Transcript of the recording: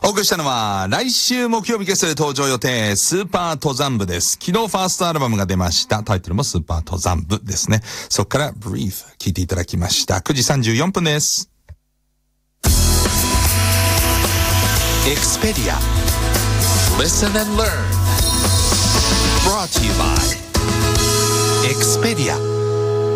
お送りしたのは、来週木曜日ゲストで登場予定、スーパー登山部です。昨日ファーストアルバムが出ました。タイトルもスーパー登山部ですね。そこから Brief 聞いていただきました。9時34分です。 Expedia. Listen and learn. Brought to you by Expedia.